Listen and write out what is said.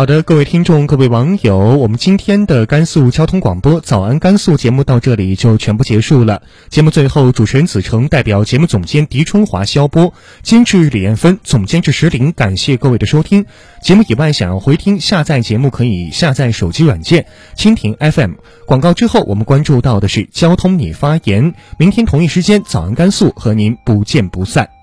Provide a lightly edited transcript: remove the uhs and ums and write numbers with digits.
好的，各位听众，各位网友，我们今天的甘肃交通广播早安甘肃节目到这里就全部结束了。节目最后，主持人子成代表节目总监狄春华、肖波，监制李艳芬，总监制石林，感谢各位的收听。节目以外想要回听下载节目，可以下载手机软件蜻蜓 FM。广告之后，我们关注到的是交通你发言。明天同一时间早安甘肃和您不见不散。